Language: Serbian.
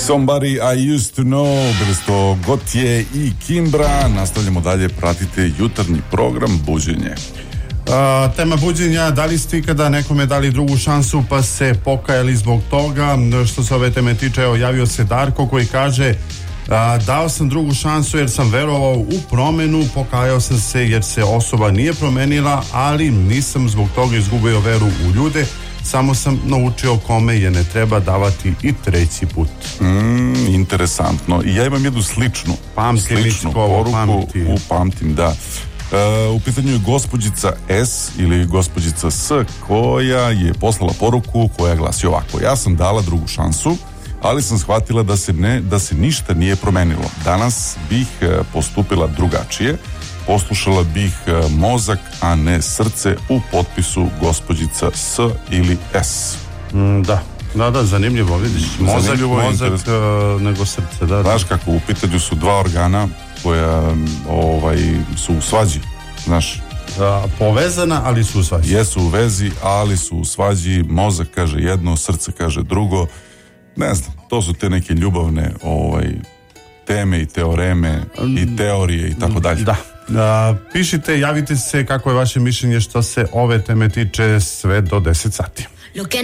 Somebody I used to know, bili su to Gotye i Kimbra. Nastavljamo dalje, pratite jutarnji program Buđenje. Tema buđenja, da li ste ikada nekome dali drugu šansu pa se pokajali zbog toga? Što se ove teme tiče, evo, javio se Darko koji kaže: dao sam drugu šansu jer sam verovao u promenu, pokajao sam se jer se osoba nije promenila, ali nisam zbog toga izgubio veru u ljude, samo sam naučio kome je ne treba davati i treći put. Interesantno. I ja imam jednu sličnu poruku. Pamtim, da. U pitanju je gospođica S ili gospođica S koja je poslala poruku koja glasi ovako: ja sam dala drugu šansu, ali sam shvatila da se ništa nije promenilo. Danas bih postupila drugačije, poslušala bih mozak, a ne srce u potpisu gospođica S ili S. Da, zanimljivo, vidiš. Mozak nego srce, da. Znaš kako, u pitanju su dva organa koja su u svađi, znaš. Povezana, ali su u svađi. Jesu u vezi, ali su u svađi. Mozak kaže jedno, srce kaže drugo. Ne znam, to su te neke ljubavne teme i teoreme i teorije i tako dalje. Da. Pišite, javite se kako je vaše mišljenje što se ove teme tiče sve do 10 sati.